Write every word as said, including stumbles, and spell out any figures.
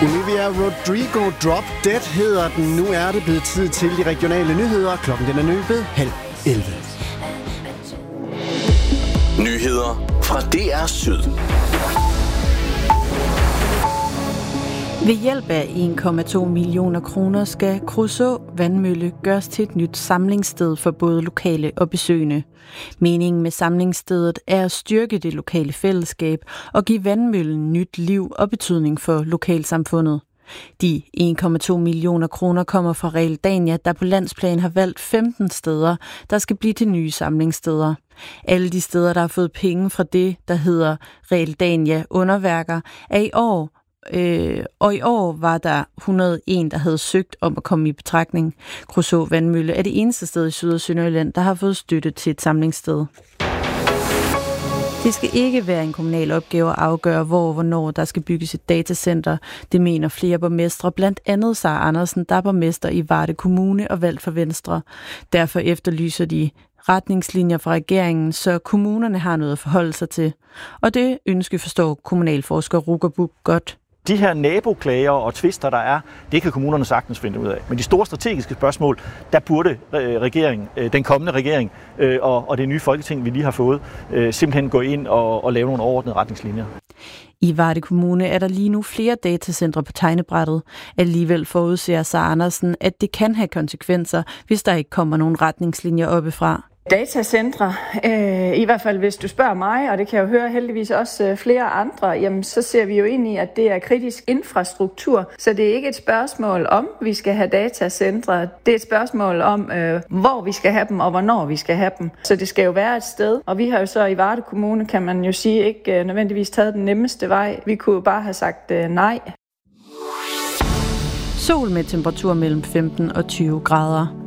Olivia Rodrigo Drop Dead hedder den. Nu er det blevet tid til de regionale nyheder. Klokken den er løbet halv elleve. Nyheder fra D R Syd. Ved hjælp af en komma to millioner kroner skal Kruså Vandmølle gøres til et nyt samlingssted for både lokale og besøgende. Meningen med samlingsstedet er at styrke det lokale fællesskab og give Vandmøllen nyt liv og betydning for lokalsamfundet. De en komma to millioner kroner kommer fra Realdania, der på landsplan har valgt femten steder, der skal blive til nye samlingssteder. Alle de steder, der har fået penge fra det, der hedder Realdania Underværker, er i år Øh, og i år var der et hundrede og en, der havde søgt om at komme i betragtning. Kruså Vandmølle er det eneste sted i Syd- og Sønderjylland, der har fået støtte til et samlingssted. Det skal ikke være en kommunal opgave at afgøre, hvor og hvornår der skal bygges et datacenter. Det mener flere borgmestre, blandt andet Sara Andersen, der er borgmester i Varde Kommune og valgt for Venstre. Derfor efterlyser de retningslinjer fra regeringen, så kommunerne har noget at forholde sig til. Og det ønske forstår kommunalforsker Ruger Buch godt. De her naboklager og tvister, der er, det kan kommunerne sagtens finde ud af. Men de store strategiske spørgsmål, der burde regeringen, den kommende regering og det nye folketing, vi lige har fået, simpelthen gå ind og, og lave nogle overordnede retningslinjer. I Varde Kommune er der lige nu flere datacentre på tegnebrættet. Alligevel forudser Sara Andersen, at det kan have konsekvenser, hvis der ikke kommer nogen retningslinjer oppefra. Datacentre, øh, i hvert fald hvis du spørger mig, og det kan jeg jo høre heldigvis også øh, flere andre, jamen så ser vi jo ind i, at det er kritisk infrastruktur. Så det er ikke et spørgsmål om, vi skal have datacentre. Det er et spørgsmål om, øh, hvor vi skal have dem, og hvornår vi skal have dem. Så det skal jo være et sted. Og vi har jo så i Varde Kommune, kan man jo sige, ikke øh, nødvendigvis taget den nemmeste vej. Vi kunne jo bare have sagt øh, nej. Sol med temperatur mellem femten og tyve grader.